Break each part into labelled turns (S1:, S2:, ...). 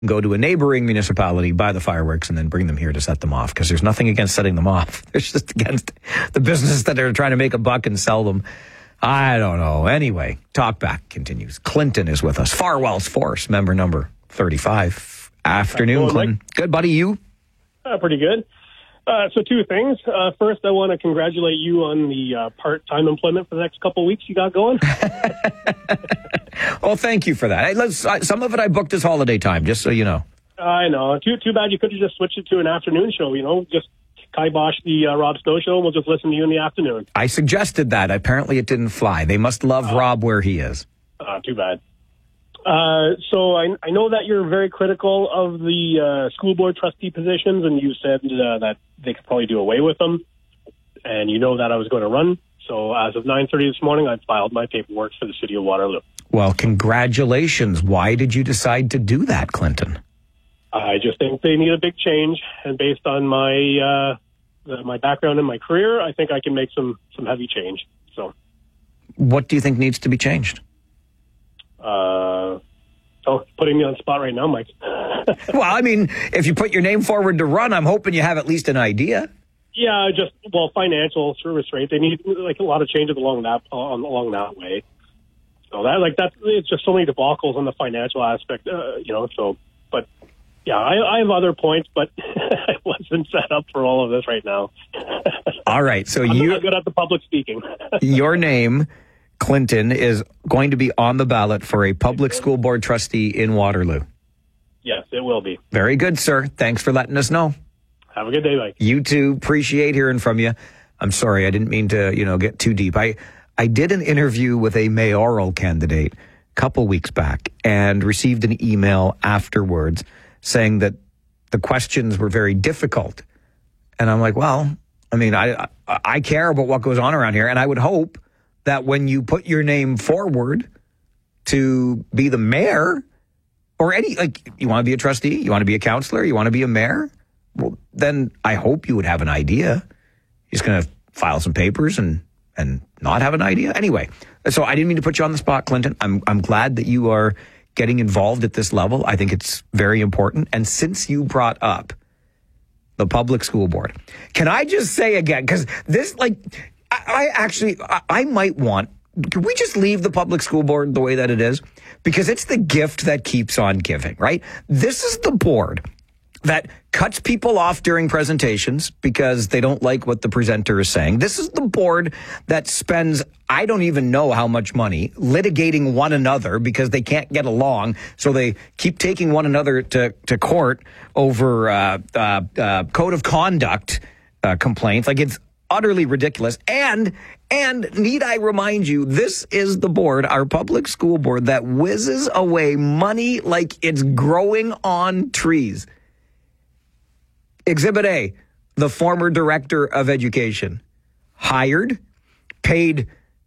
S1: go to a neighboring municipality, buy the fireworks, and then bring them here to set them off. Because there's nothing against setting them off. There's just against the business that are trying to make a buck and sell them. I don't know. Anyway, Talkback continues. Clinton is with us. Farwell's Force, member number 35. Afternoon, Clinton. Mike? Good, buddy. You?
S2: Pretty good. So two things. First, I want to congratulate you on the part-time employment for the next couple of weeks you got going.
S1: Well, thank you for that. Some of it I booked as holiday time, just so you know.
S2: I know. Too bad you could have just switched it to an afternoon show, just kibosh the Rob Snow show, and we'll just listen to you in the afternoon.
S1: I suggested that. Apparently it didn't fly. They must love Rob where he is.
S2: Too bad. So I know that you're very critical of the school board trustee positions, and you said that they could probably do away with them, and you know that I was going to run. So as of 9:30 this morning, I filed my paperwork for the city of Waterloo.
S1: Well, congratulations. Why did you decide to do that, Clinton?
S2: I just think they need a big change, and based on my my background and my career, I think I can make some heavy change. So,
S1: what do you think needs to be changed?
S2: Putting me on the spot right now, Mike.
S1: Well, I mean, if you put your name forward to run, I'm hoping you have at least an idea.
S2: Yeah, financial service rate. They need a lot of changes along that way. So that's it's just so many debacles on the financial aspect, So, but yeah, I have other points, but I wasn't set up for all of this right now.
S1: All right, so
S2: I'm not good at the public speaking.
S1: Your name, Clinton, is going to be on the ballot for a public school board trustee in Waterloo.
S2: Yes, it will be.
S1: Very good, sir. Thanks for letting us know.
S2: Have a good day, Mike.
S1: You too. Appreciate hearing from you. I'm sorry, I didn't mean to, get too deep. I did an interview with a mayoral candidate a couple weeks back and received an email afterwards saying that the questions were very difficult. And I'm like, well, I mean, I care about what goes on around here, and I would hope that when you put your name forward to be the mayor or you want to be a trustee, you want to be a counselor, you want to be a mayor, well, then I hope you would have an idea. You're just going to file some papers and not have an idea. Anyway, so I didn't mean to put you on the spot, Clinton. I'm glad that you are getting involved at this level. I think it's very important. And since you brought up the public school board, can I just say again, because this, I might want, could we just leave the public school board the way that it is? Because it's the gift that keeps on giving, right? This is the board that cuts people off during presentations because they don't like what the presenter is saying. This is the board that spends, I don't even know how much money, litigating one another because they can't get along. So they keep taking one another to court over code of conduct complaints. It's utterly ridiculous. And need I remind you, this is the board, our public school board, that whizzes away money like it's growing on trees. Exhibit A, the former director of education, hired, paid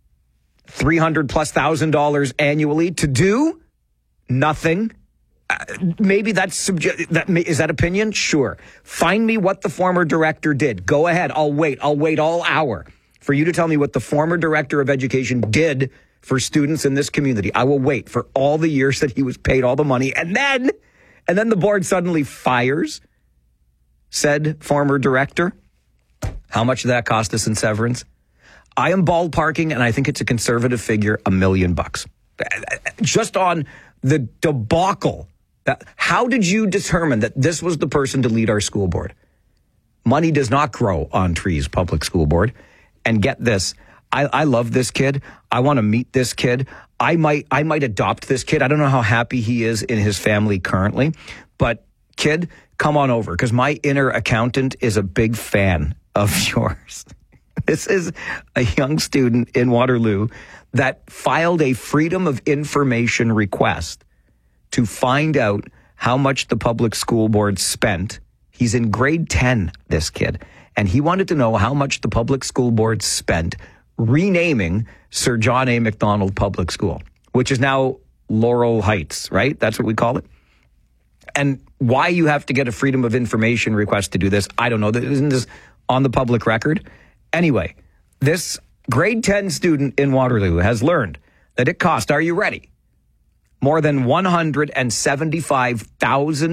S1: $300,000+ annually to do nothing. Maybe that's is that opinion? Sure. Find me what the former director did. Go ahead. I'll wait all hour for you to tell me what the former director of education did for students in this community. I will wait for all the years that he was paid all the money. And then the board suddenly fires said former director. How much did that cost us in severance? I am ballparking, and I think it's a conservative figure, $1 million. Just on the debacle. How did you determine that this was the person to lead our school board? Money does not grow on trees, public school board. And get this, I love this kid. I want to meet this kid. I might adopt this kid. I don't know how happy he is in his family currently, but kid, come on over, because my inner accountant is a big fan of yours. This is a young student in Waterloo that filed a Freedom of Information request to find out how much the public school board spent. He's in grade 10, this kid, and he wanted to know how much the public school board spent renaming Sir John A. Macdonald Public School, which is now Laurel Heights, right? That's what we call it. And why you have to get a Freedom of Information request to do this, I don't know. Isn't this on the public record? Anyway, this grade 10 student in Waterloo has learned that it cost, are you ready, more than 175,000